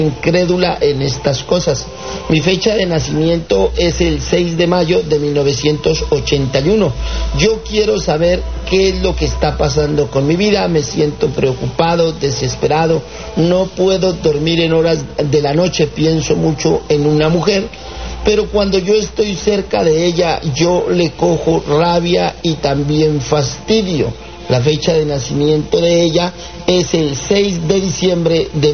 incrédula en estas cosas. Mi fecha de nacimiento es el 6 de mayo de 1981. Yo quiero saber qué es lo que está pasando con mi vida. Me siento preocupado, desesperado. No puedo dormir en horas de la noche. Pienso mucho en una mujer, pero cuando yo estoy cerca de ella, yo le cojo rabia y también fastidio. La fecha de nacimiento de ella es el 6 de diciembre de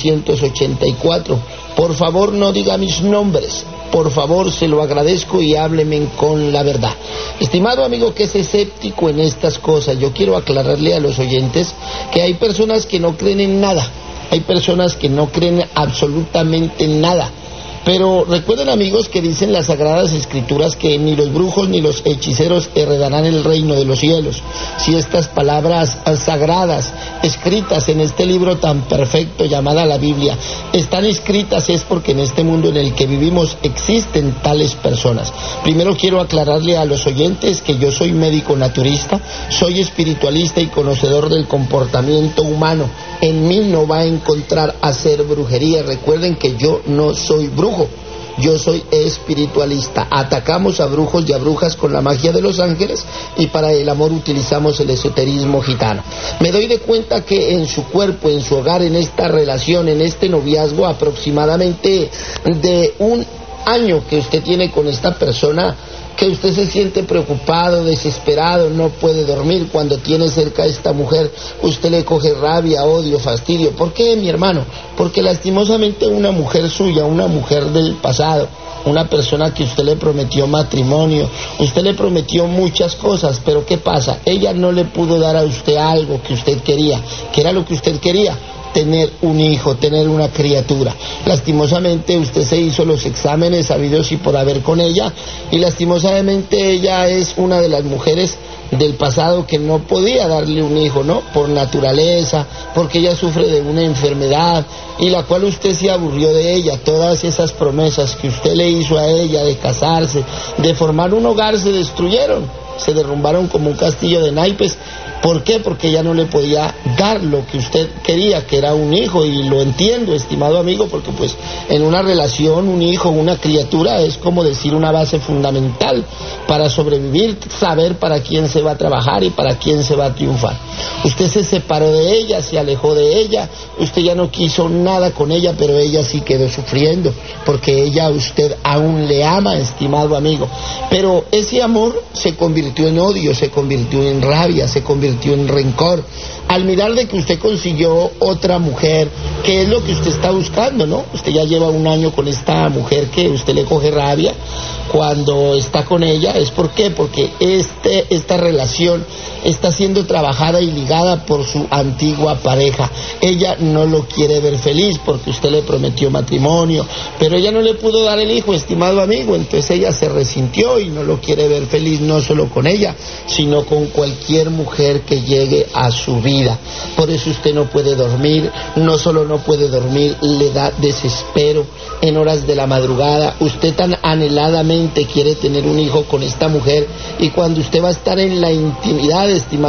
1984. Por favor, no diga mis nombres. Por favor, se lo agradezco y hábleme con la verdad. Estimado amigo que es escéptico en estas cosas, yo quiero aclararle a los oyentes que hay personas que no creen en nada. Hay personas que no creen absolutamente en nada. Pero recuerden, amigos, que dicen las Sagradas Escrituras que ni los brujos ni los hechiceros heredarán el reino de los cielos. Si estas palabras sagradas, escritas en este libro tan perfecto llamada la Biblia, están escritas es porque en este mundo en el que vivimos existen tales personas. Primero quiero aclararle a los oyentes que yo soy médico naturista, soy espiritualista y conocedor del comportamiento humano. En mí no va a encontrar hacer brujería. Recuerden que yo no soy brujo. Yo soy espiritualista. Atacamos a brujos y a brujas con la magia de los ángeles y para el amor utilizamos el esoterismo gitano. Me doy de cuenta que en su cuerpo, en su hogar, en esta relación, en este noviazgo aproximadamente de un año que usted tiene con esta persona, que usted se siente preocupado, desesperado, no puede dormir. Cuando tiene cerca a esta mujer, usted le coge rabia, odio, fastidio. ¿Por qué, mi hermano? Porque lastimosamente una mujer suya, una mujer del pasado, una persona que usted le prometió matrimonio, usted le prometió muchas cosas, pero ¿qué pasa? Ella no le pudo dar a usted algo que usted quería. ¿Qué era lo que usted quería? Tener un hijo, tener una criatura. Lastimosamente usted se hizo los exámenes habidos y por haber con ella, y lastimosamente ella es una de las mujeres del pasado que no podía darle un hijo, ¿no? Por naturaleza, porque ella sufre de una enfermedad y la cual usted se aburrió de ella. Todas esas promesas que usted le hizo a ella de casarse, de formar un hogar, se destruyeron, se derrumbaron como un castillo de naipes. ¿Por qué? Porque ella no le podía dar lo que usted quería, que era un hijo, y lo entiendo, estimado amigo, porque pues en una relación, un hijo, una criatura es como decir una base fundamental para sobrevivir, saber para quién se va a trabajar y para quién se va a triunfar. Usted se separó de ella, se alejó de ella, usted ya no quiso nada con ella, pero ella sí quedó sufriendo, porque ella a usted aún le ama, estimado amigo. Pero ese amor se convirtió en odio, se convirtió en rabia, se convirtió en rencor, al mirar de que usted consiguió otra mujer, que es lo que usted está buscando, ¿no? Usted ya lleva un año con esta mujer que usted le coge rabia cuando está con ella. ¿Es por qué? Porque esta relación está siendo trabajada y ligada por su antigua pareja. Ella no lo quiere ver feliz porque usted le prometió matrimonio, pero ella no le pudo dar el hijo, estimado amigo. Entonces ella se resintió y no lo quiere ver feliz, no solo con ella, sino con cualquier mujer que llegue a su vida. Por eso usted no puede dormir. No solo no puede dormir, le da desespero en horas de la madrugada. Usted tan anheladamente quiere tener un hijo con esta mujer, y cuando usted va a estar en la intimidad,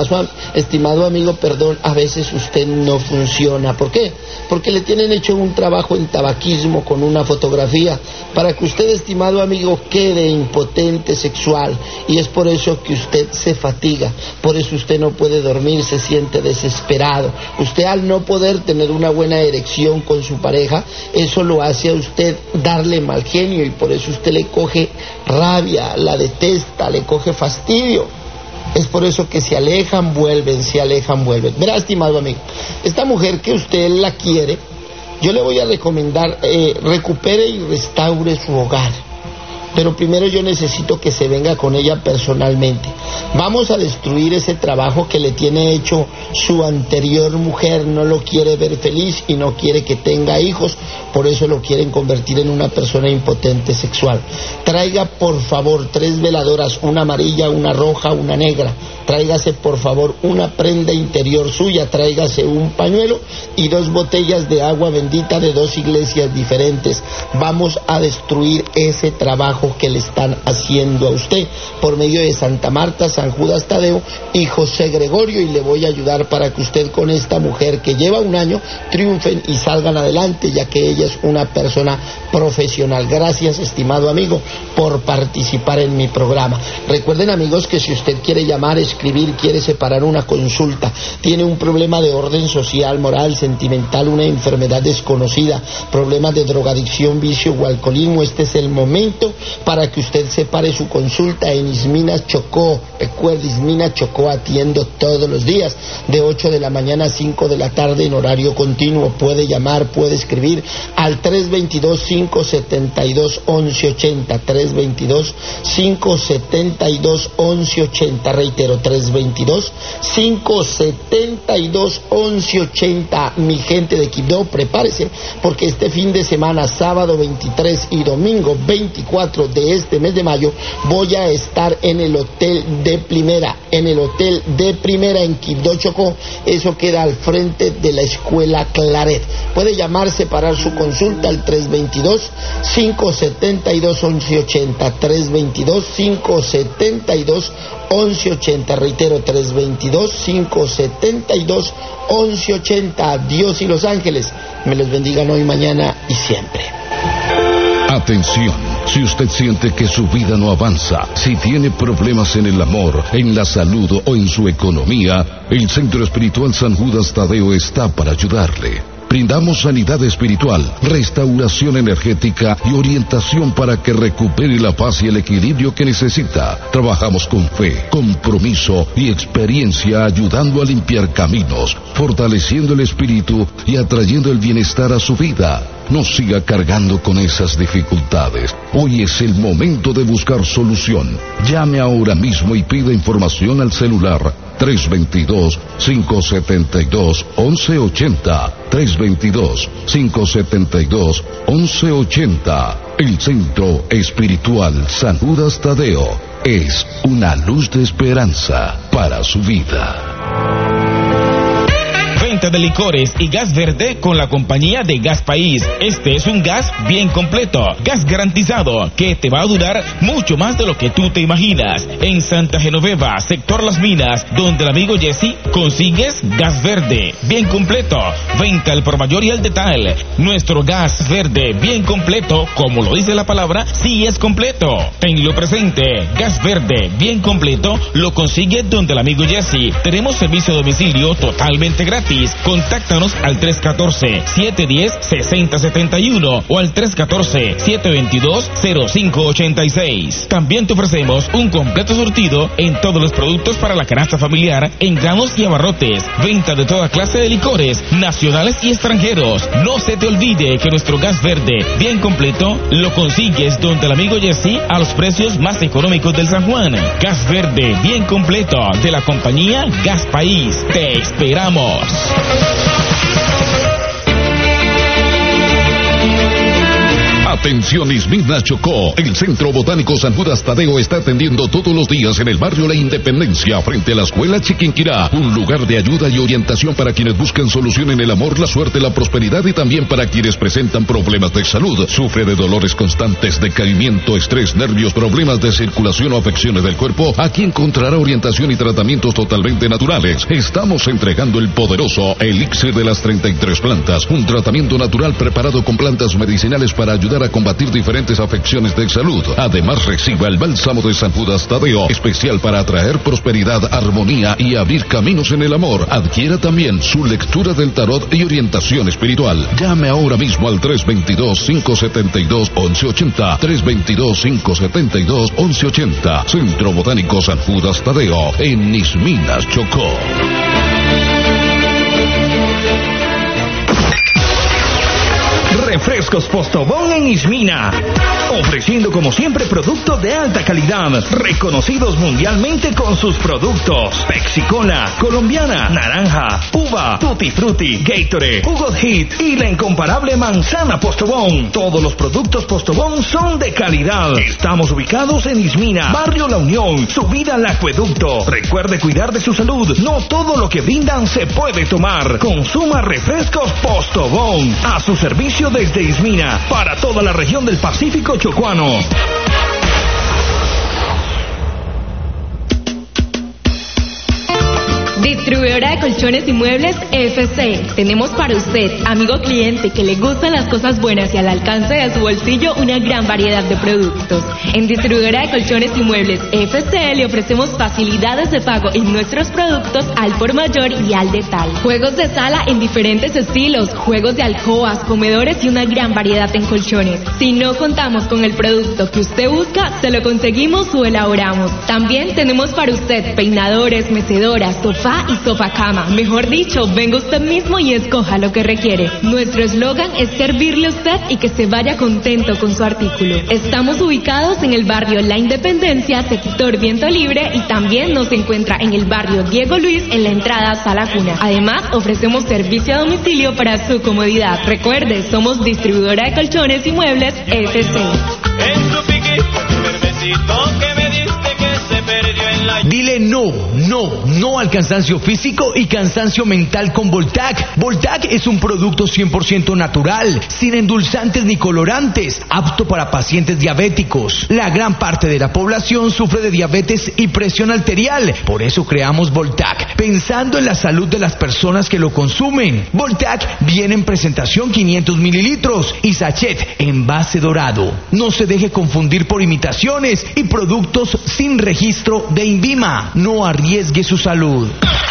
estimado amigo, a veces usted no funciona. ¿Por qué? Porque le tienen hecho un trabajo en tabaquismo con una fotografía para que usted, estimado amigo, quede impotente sexual, y es por eso que usted se fatiga, por eso usted no puede dormir, se siente desesperado. Usted, al no poder tener una buena erección con su pareja, eso lo hace a usted darle mal genio, y por eso usted le coge rabia, la detesta, le coge fastidio. Es por eso que se alejan, vuelven, se alejan, vuelven. Verá, estimado amigo, esta mujer que usted la quiere, yo le voy a recomendar, recupere y restaure su hogar. Pero primero yo necesito que se venga con ella personalmente. Vamos a destruir ese trabajo que le tiene hecho su anterior mujer. No lo quiere ver feliz y no quiere que tenga hijos, por eso lo quieren convertir en una persona impotente sexual. Traiga por favor 3 veladoras, una amarilla, una roja, una negra. Tráigase por favor una prenda interior suya, tráigase un pañuelo y 2 botellas de agua bendita de 2 iglesias diferentes. Vamos a destruir ese trabajo que le están haciendo a usted por medio de Santa Marta, San Judas Tadeo y José Gregorio, y le voy a ayudar para que usted con esta mujer que lleva un año triunfen y salgan adelante, ya que ella ella es una persona profesional. Gracias, estimado amigo, por participar en mi programa. Recuerden, amigos, que si usted quiere llamar, escribir, quiere separar una consulta, tiene un problema de orden social, moral, sentimental, una enfermedad desconocida, problemas de drogadicción, vicio o alcoholismo, este es el momento para que usted separe su consulta en Ismina Chocó. Recuerde, Ismina Chocó, atiendo todos los días de 8 de la mañana a 5 de la tarde en horario continuo. Puede llamar, puede escribir al 322-572-1180, 322-572-1180, reitero, 322-572-1180. Mi gente de Quibdó, prepárese, porque este fin de semana, sábado 23 y domingo 24 de este mes de mayo, voy a estar en el Hotel de Primera, en Quibdó, Chocó. Eso queda al frente de la Escuela Claret. Puede llamar, separar su consulta al 322-572-1180, 322-572-1180, reitero, 322-572-1180. Dios y los ángeles me los bendigan hoy, mañana y siempre. Atención, si usted siente que su vida no avanza, si tiene problemas en el amor, en la salud o en su economía, el Centro Espiritual San Judas Tadeo está para ayudarle. Brindamos sanidad espiritual, restauración energética y orientación para que recupere la paz y el equilibrio que necesita. Trabajamos con fe, compromiso y experiencia, ayudando a limpiar caminos, fortaleciendo el espíritu y atrayendo el bienestar a su vida. No siga cargando con esas dificultades. Hoy es el momento de buscar solución. Llame ahora mismo y pida información al celular 322-572-1180. 322-572-1180. El Centro Espiritual San Judas Tadeo es una luz de esperanza para su vida. Venta de licores y gas verde con la compañía de Gas País. Este es un gas bien completo, gas garantizado, que te va a durar mucho más de lo que tú te imaginas. En Santa Genoveva, sector Las Minas, donde el amigo Jesse, consigues gas verde bien completo. Venta al por mayor y al detalle. Nuestro gas verde bien completo, como lo dice la palabra, sí es completo. Tenlo presente, gas verde bien completo lo consigue donde el amigo Jesse. Tenemos servicio a domicilio totalmente gratis. Contáctanos al 314-710-6071 o al 314-722-0586. También te ofrecemos un completo surtido en todos los productos para la canasta familiar, en granos y abarrotes. Venta de toda clase de licores, nacionales y extranjeros. No se te olvide que nuestro gas verde bien completo lo consigues donde el amigo Jesse a los precios más económicos del San Juan. Gas verde bien completo de la compañía Gas País. Te esperamos. Atención, Ismina Chocó. El Centro Botánico San Judas Tadeo está atendiendo todos los días en el barrio La Independencia, frente a la Escuela Chiquinquirá. Un lugar de ayuda y orientación para quienes buscan solución en el amor, la suerte, la prosperidad, y también para quienes presentan problemas de salud. Sufre de dolores constantes, decaimiento, estrés, nervios, problemas de circulación o afecciones del cuerpo. Aquí encontrará orientación y tratamientos totalmente naturales. Estamos entregando el poderoso Elixir de las 33 plantas, un tratamiento natural preparado con plantas medicinales para ayudar a combatir diferentes afecciones de salud. Además, reciba el bálsamo de San Judas Tadeo, especial para atraer prosperidad, armonía y abrir caminos en el amor. Adquiera también su lectura del tarot y orientación espiritual. Llame ahora mismo al 322-572-1180, 322-572-1180. Centro Botánico San Judas Tadeo, en Isminas, Chocó. Refrescos Postobón en Ismina, ofreciendo como siempre productos de alta calidad, reconocidos mundialmente con sus productos: Pepsi Cola, colombiana, naranja, uva, Tutti Frutti, Gatorade, Jugo Hit y la incomparable manzana Postobón. Todos los productos Postobón son de calidad. Estamos ubicados en Ismina, Barrio La Unión, subida al acueducto. Recuerde cuidar de su salud. No todo lo que brindan se puede tomar. Consuma refrescos Postobón, a su servicio desde Ismina para toda la región del Pacífico chocuano. Distribuidora de colchones y muebles FC. Tenemos para usted, amigo cliente, que le gustan las cosas buenas y al alcance de su bolsillo, una gran variedad de productos. En Distribuidora de colchones y muebles FC le ofrecemos facilidades de pago en nuestros productos al por mayor y al detalle. Juegos de sala en diferentes estilos, juegos de alcobas, comedores y una gran variedad en colchones. Si no contamos con el producto que usted busca, se lo conseguimos o elaboramos. También tenemos para usted peinadores, mecedoras, sofá y sofacama. Mejor dicho, venga usted mismo y escoja lo que requiere. Nuestro eslogan es servirle a usted y que se vaya contento con su artículo. Estamos ubicados en el barrio La Independencia, sector Viento Libre, y también nos encuentra en el barrio Diego Luis, en la entrada Sala Cuna. Además, ofrecemos servicio a domicilio para su comodidad. Recuerde, somos distribuidora de colchones y muebles FC. En su piquito, cervecito que me diste que se perdió en la... Dile no al cansancio físico y cansancio mental con Voltac. Voltac es un producto 100% natural, sin endulzantes ni colorantes, apto para pacientes diabéticos. La gran parte de la población sufre de diabetes y presión arterial, por eso creamos Voltac, pensando en la salud de las personas que lo consumen. Voltac viene en presentación 500 mililitros y sachet envase dorado. No se deje confundir por imitaciones y productos sin registro de INVIMA. No arriesgue su salud.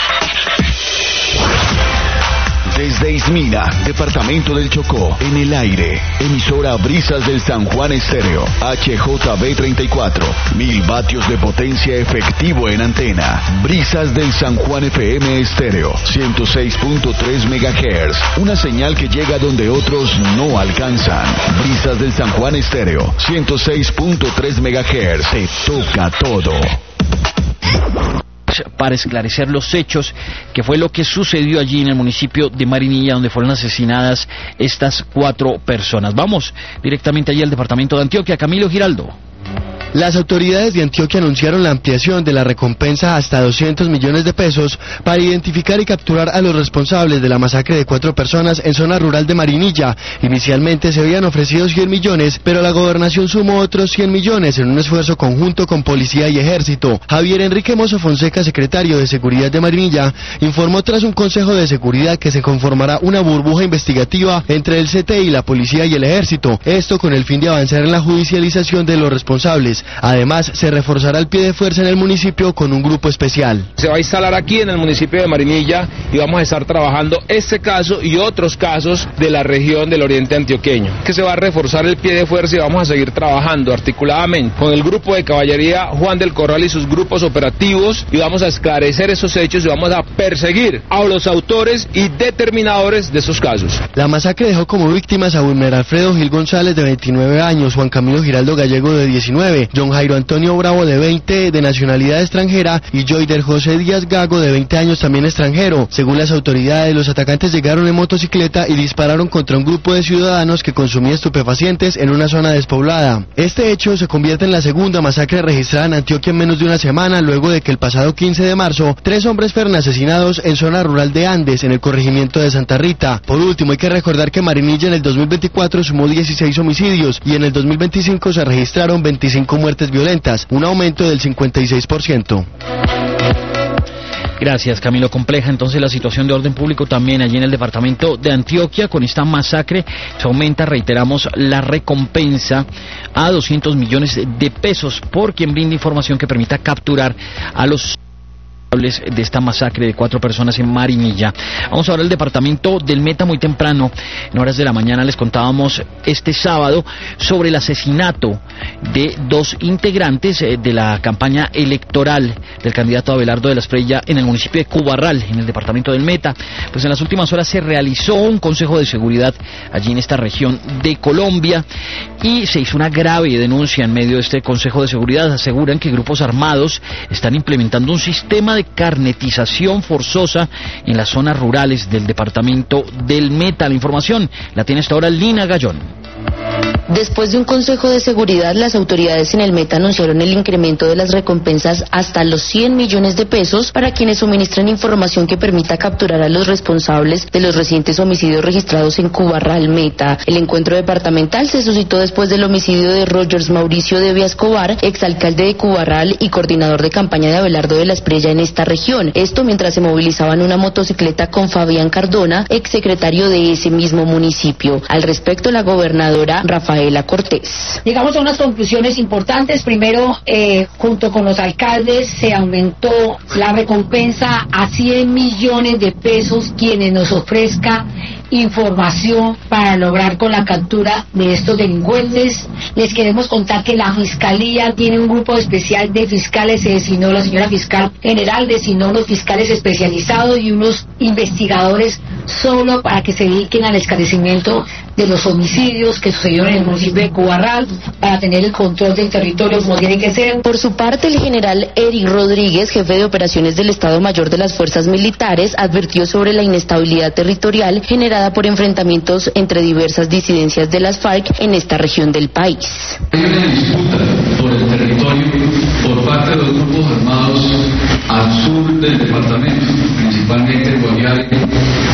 Desde Ismina, departamento del Chocó, en el aire, emisora Brisas del San Juan Estéreo, HJB 34, 1000 vatios de potencia efectivo en antena. Brisas del San Juan FM Estéreo, 106.3 MHz, una señal que llega donde otros no alcanzan. Brisas del San Juan Estéreo, 106.3 MHz, te toca todo. Para esclarecer los hechos, que fue lo que sucedió allí en el municipio de Marinilla, donde fueron asesinadas estas 4 personas. Vamos directamente allí al departamento de Antioquia. Camilo Giraldo. Las autoridades de Antioquia anunciaron la ampliación de la recompensa hasta 200 millones de pesos para identificar y capturar a los responsables de la masacre de 4 personas en zona rural de Marinilla. Inicialmente se habían ofrecido 100 millones, pero la gobernación sumó otros 100 millones en un esfuerzo conjunto con policía y ejército. Javier Enrique Mozo Fonseca, secretario de Seguridad de Marinilla, informó tras un consejo de seguridad que se conformará una burbuja investigativa entre el CTI, la policía y el ejército. Esto con el fin de avanzar en la judicialización de los responsables. Además, se reforzará el pie de fuerza en el municipio con un grupo especial. Se va a instalar aquí en el municipio de Marinilla y vamos a estar trabajando este caso y otros casos de la región del oriente antioqueño. Que se va a reforzar el pie de fuerza y vamos a seguir trabajando articuladamente con el grupo de caballería Juan del Corral y sus grupos operativos, y vamos a esclarecer esos hechos y vamos a perseguir a los autores y determinadores de esos casos. La masacre dejó como víctimas a Wilmer Alfredo Gil González, de 29 años, Juan Camilo Giraldo Gallego, de 19, John Jairo Antonio Bravo, de 20, de nacionalidad extranjera, y Joyder José Díaz Gago, de 20 años, también extranjero. Según las autoridades, los atacantes llegaron en motocicleta y dispararon contra un grupo de ciudadanos que consumía estupefacientes en una zona despoblada. Este hecho se convierte en la segunda masacre registrada en Antioquia en menos de una semana, luego de que el pasado 15 de marzo 3 hombres fueron asesinados en zona rural de Andes, en el corregimiento de Santa Rita. Por último, hay que recordar que Marinilla en el 2024 sumó 16 homicidios y en el 2025 se registraron 25 muertes violentas, un aumento del 56%. Gracias, Camilo. Compleja entonces la situación de orden público también allí en el departamento de Antioquia. Con esta masacre se aumenta, reiteramos, la recompensa a 200 millones de pesos por quien brinde información que permita capturar a los de esta masacre de 4 personas en Marinilla. Vamos ahora al departamento del Meta. Muy temprano, en horas de la mañana, les contábamos este sábado sobre el asesinato de 2 integrantes de la campaña electoral del candidato Abelardo de la Espriella en el municipio de Cubarral, en el departamento del Meta. Pues en las últimas horas se realizó un consejo de seguridad allí en esta región de Colombia y se hizo una grave denuncia en medio de este consejo de seguridad. Aseguran que grupos armados están implementando un sistema de carnetización forzosa en las zonas rurales del departamento del Meta. La información la tiene hasta ahora Lina Gallón. Después de un consejo de seguridad, las autoridades en el Meta anunciaron el incremento de las recompensas hasta los 100 millones de pesos para quienes suministren información que permita capturar a los responsables de los recientes homicidios registrados en Cubarral Meta. El encuentro departamental se suscitó después del homicidio de Rogers Mauricio Devia Escobar, exalcalde de Cubarral y coordinador de campaña de Abelardo de la Espriella en esta región. Esto mientras se movilizaba en una motocicleta con Fabián Cardona, exsecretario de ese mismo municipio. Al respecto, la gobernadora Rafaela Cortés. Llegamos a unas conclusiones importantes. Primero, junto con los alcaldes, se aumentó la recompensa a 100 millones de pesos quienes nos ofrezca información para lograr con la captura de estos delincuentes. Les queremos contar que la Fiscalía tiene un grupo especial de fiscales, se designó la señora fiscal general, designó unos fiscales especializados y unos investigadores solo para que se dediquen al esclarecimiento de los homicidios que sucedieron en el municipio de Cubarral, para tener el control del territorio como tiene que ser. Por su parte, el general Eric Rodríguez, jefe de operaciones del Estado Mayor de las Fuerzas Militares, advirtió sobre la inestabilidad territorial generada por enfrentamientos entre diversas disidencias de las FARC en esta región del país. Hay una disputa por el territorio por parte de los grupos armados al sur del departamento, principalmente en Guaviare,